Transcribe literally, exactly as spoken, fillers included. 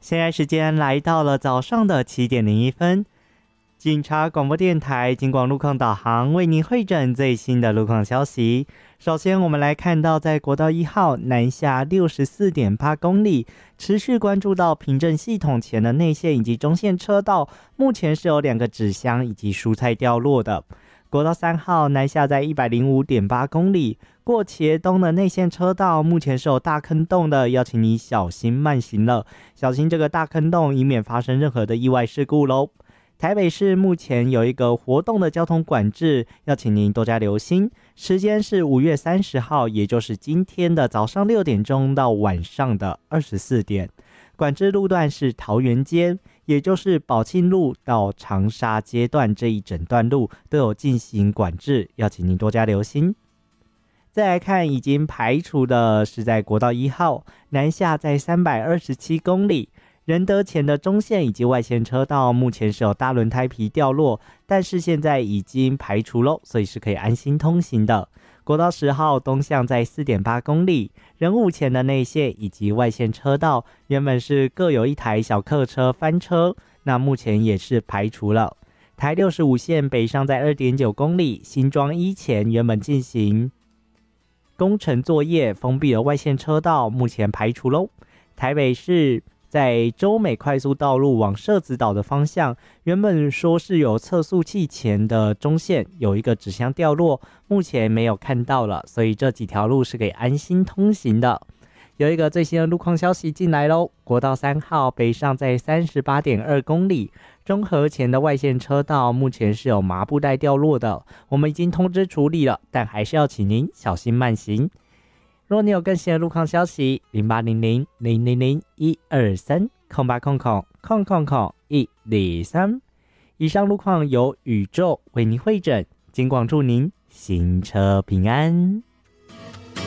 现在时间来到了早上的七点零一分，警察广播电台警广路况导航为您汇整最新的路况消息。首先我们来看到，在国道一号南下 六十四点八 公里，持续关注到平镇系统前的内线以及中线车道，目前是有两个纸箱以及蔬菜掉落的。国道三号南下在 一百零五点八 公里，过茄东的内线车道目前是有大坑洞的，要请你小心慢行了，小心这个大坑洞，以免发生任何的意外事故咯。台北市目前有一个活动的交通管制，要请您多加留心，时间是五月三十号，也就是今天的早上六点钟到晚上的二十四点。管制路段是桃园街，也就是宝庆路到长沙街段这一整段路都有进行管制，要请您多加留心。再来看已经排除的是在国道一号南下在三百二十七公里，仁德前的中线以及外线车道目前是有大轮胎皮掉落，但是现在已经排除了，所以是可以安心通行的。国道十号东向在 四点八 公里，仁武前的内线以及外线车道原本是各有一台小客车翻车，那目前也是排除了。台六十五线北上在 二点九 公里，新庄一前原本进行工程作业，封闭了外线车道，目前排除咯。台北市在洲美快速道路往社子岛的方向，原本说是有测速器前的中线有一个纸箱掉落，目前没有看到了，所以这几条路是可以安心通行的。有一个最新的路况消息进来咯，国道三号北上在 三十八点二 公里，中和前的外线车道目前是有麻布袋掉落的，我们已经通知处理了，但还是要请您小心慢行。若你有更新的路况消息，零八零零零零零一二三空八空空空空空一二三。以上路况由宇宙为您汇整，警广祝您行车平安。